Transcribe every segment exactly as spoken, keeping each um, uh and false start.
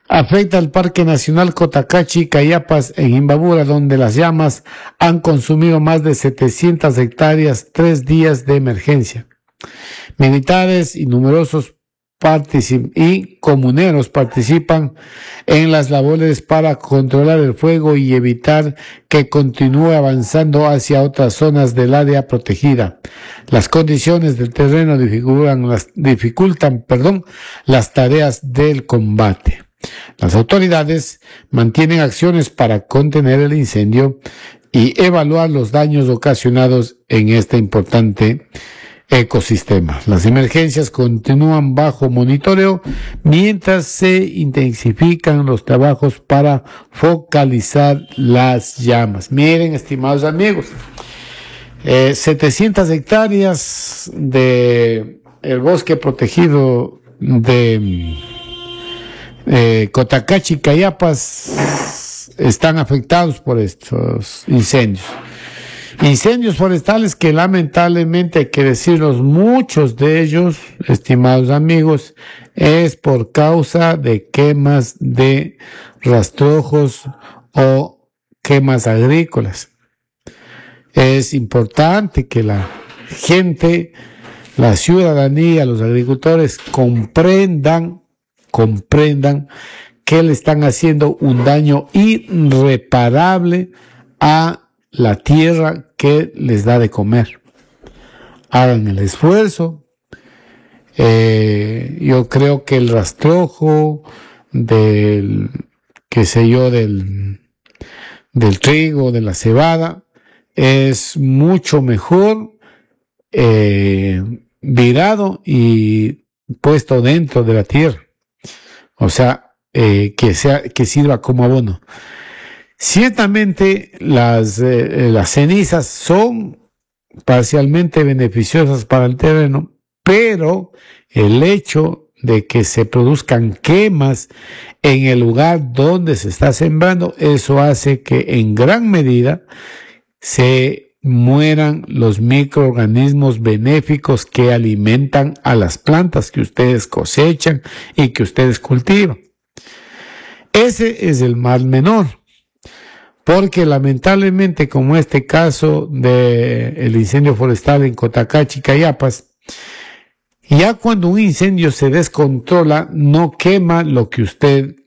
Afecta al Parque Nacional Cotacachi Cayapas en Imbabura, donde las llamas han consumido más de setecientas hectáreas, tres días de emergencia. Militares y numerosos particip- y comuneros participan en las labores para controlar el fuego y evitar que continúe avanzando hacia otras zonas del área protegida. Las condiciones del terreno dificultan las, dificultan, perdón, las tareas del combate. Las autoridades mantienen acciones para contener el incendio y evaluar los daños ocasionados en este importante ecosistema. Las emergencias continúan bajo monitoreo mientras se intensifican los trabajos para focalizar las llamas. Miren, estimados amigos, eh, setecientas hectáreas de el bosque protegido de eh, Cotacachi, Cayapas, están afectados por estos incendios. Incendios forestales que lamentablemente, hay que decirlos, muchos de ellos, estimados amigos, es por causa de quemas de rastrojos o quemas agrícolas. Es importante que la gente, la ciudadanía, los agricultores comprendan, comprendan que le están haciendo un daño irreparable a la tierra que les da de comer. Hagan el esfuerzo. Eh, yo creo que el rastrojo del, qué sé yo, del, del trigo, de la cebada, es mucho mejor eh, virado y puesto dentro de la tierra. O sea, eh, que sea, que sirva como abono. Ciertamente las, eh, las cenizas son parcialmente beneficiosas para el terreno, pero el hecho de que se produzcan quemas en el lugar donde se está sembrando, eso hace que en gran medida se mueran los microorganismos benéficos que alimentan a las plantas que ustedes cosechan y que ustedes cultivan. Ese es el mal menor. Porque lamentablemente, como este caso del incendio forestal en Cotacachi, Cayapas, ya cuando un incendio se descontrola, no quema lo que usted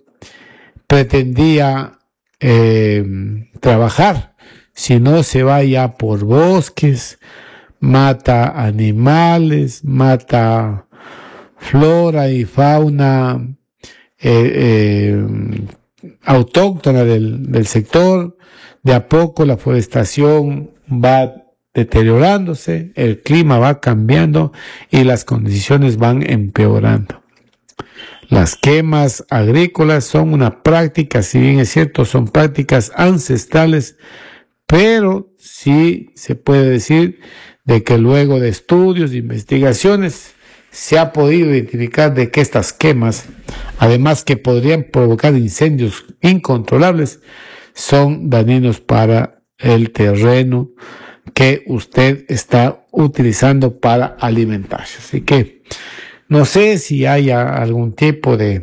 pretendía eh, trabajar, sino se va ya por bosques, mata animales, mata flora y fauna eh, eh, autóctona del, del sector. De a poco la forestación va deteriorándose, el clima va cambiando y las condiciones van empeorando. Las quemas agrícolas son una práctica, si bien es cierto, son prácticas ancestrales, pero sí se puede decir de que luego de estudios, de investigaciones, se ha podido identificar de que estas quemas, además que podrían provocar incendios incontrolables, son dañinos para el terreno que usted está utilizando para alimentarse. Así que no sé si haya algún tipo de,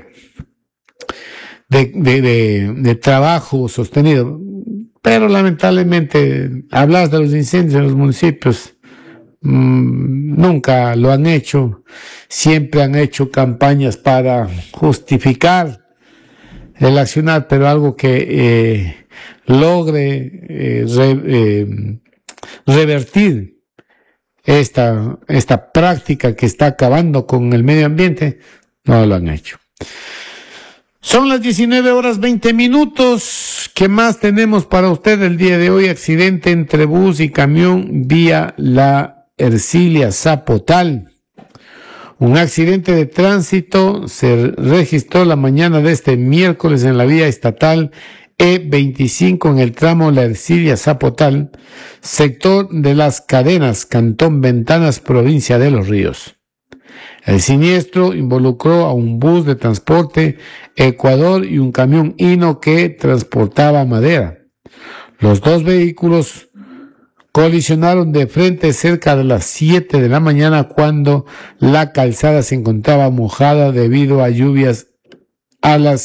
de, de, de, de trabajo sostenido, pero lamentablemente hablas de los incendios en los municipios. Nunca lo han hecho, siempre han hecho campañas para justificar el accionar, pero algo que eh, logre eh, re, eh, revertir esta, esta práctica que está acabando con el medio ambiente, no lo han hecho. Son las diecinueve horas veinte minutos. ¿Qué más tenemos para usted el día de hoy? Accidente entre bus y camión vía la Ercilia Zapotal. Un accidente de tránsito se registró la mañana de este miércoles en la vía estatal E veinticinco en el tramo La Ercilia Zapotal, sector de Las Cadenas, Cantón Ventanas, provincia de Los Ríos. El siniestro involucró a un bus de transporte Ecuador y un camión Hino que transportaba madera. Los dos vehículos colisionaron de frente cerca de las siete de la mañana cuando la calzada se encontraba mojada debido a lluvias a las